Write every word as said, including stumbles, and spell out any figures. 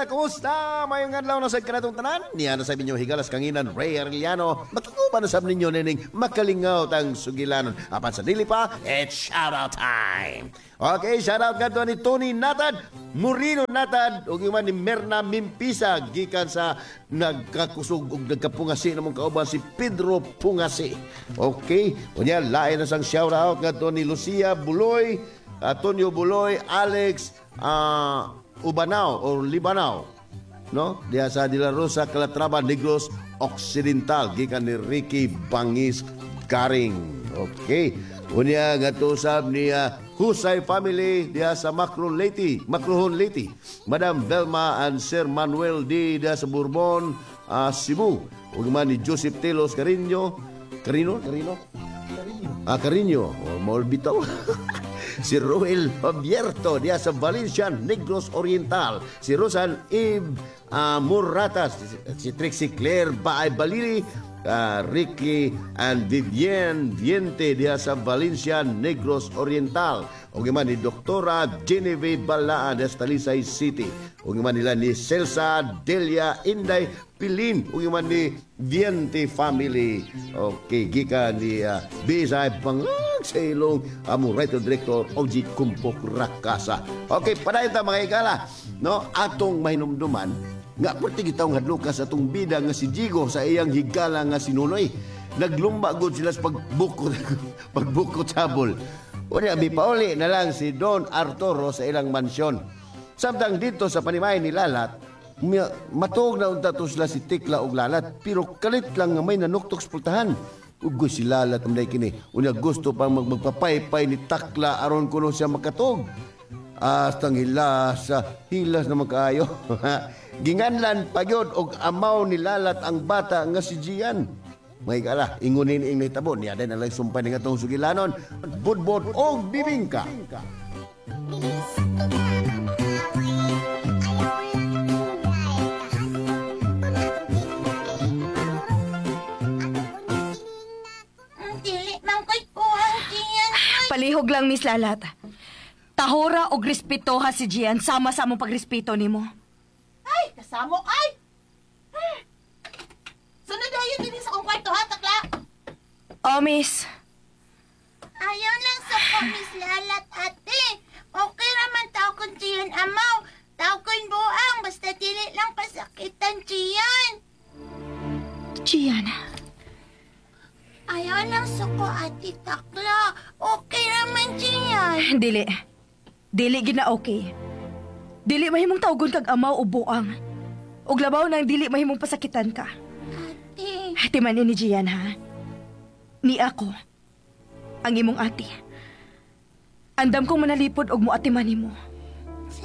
Higala, kumusta? Mayong adlaw na sa kanatong tanan. Niya na sabi niyo Higalas Kanginan, Ray Arellano. Makikuba na sabi ninyo nining makalingaw tang sugilanon. Apan sa dili pa, it's shoutout time. Okay, shoutout nga to ni Tony Natad, Murino Natad, ug iman ni Merna Mimpisa, gikan sa nagkakusog ug nagkapungasi namong kauban si Pedro Pungasi. Okay, unya lain na sang shoutout nga to ni Lucia Buloy, Antonio Buloy, Alex uh, Ubanao or Libanao, no? Diya sa De La Rosa, Calatrava, Negros Occidental, gikan ni Ricky Bangis Karing. Okay. Unya nga to sab ni uh, Husay family diya sa Macron Leyte, Macron Leyte. Madam Velma and Sir Manuel D diya sa Bourbon, uh, Cebu. Ug man ni Joseph Telos Carino, Carino, Carino. Ah, Carino, oh, maul bitaw. Si Roel Abierto diya sa Valencia, Negros Oriental. Si Rosan Eve uh, Murratas, si Trixie Claire Baay Balili, uh, Ricky and Vivienne Viente diya sa Valencia, Negros Oriental. O man ni Doktora Genevieve Balaa diya sa Talisay City. O man nila ni Celsa Delia Inday Pilin. O man ni Viente family. Okay, gika ni uh, Bisay Bangag sa ilong amo writer director O G Kumpok Rakasa. Okay, padayon ta mga Higala. No, atong mahinumduman nga perti gitawng hadlukas atong bida nga si Jigo sa iyang higala nga si Nunoy. Naglumba gud sila sa pagbukot pagbukot sabol. Unya bipauli na lang si Don Arturo sa ilang mansyon. Samtang dito sa panimay ni Lalat, matuog na unta to sila si Tikla og Lalat, pero kalit lang nga may nanuktok sa pultahan. Ugoy si Lalat umday kini. Unya gusto pang mag magpapaypay ni Takla aron kuno siya makatog. Astang hilas, hilas na magkaayo. Ginganlan pagyod og amaw ni Lalat ang bata nga si Gian. May kala, ingunin ing naitabon. Niya din alay sumpay nga itong sugilanon. Budbod o bibingka. Dili, mangkoy ko ang Gian. Palihog lang, Miss Lalat. Tahora og respeto ha si Gian sama sa among pagrespeto nimo. Ay, kasamo ay! Sunod ayo din sa kong kwarto ha, Takla. Oh, Miss. Ayaw lang sa ko, Miss Lalat, ate. Okay raman tao kong Gian amaw. Tao kong buang, basta dili lang pasakitan Gian. Gian. Ayaw lang sa ko, ate Takla. Okay raman Gian. Dili. Dili gina okay. Dili mahimong tawgon kag amaw o buang. Og labaw nang dili mahimong pasakitan ka. Ate. Timan ni Gian ha. Ni ako. Ang imong ate. Andam kong manalipod og mo atiman nimo.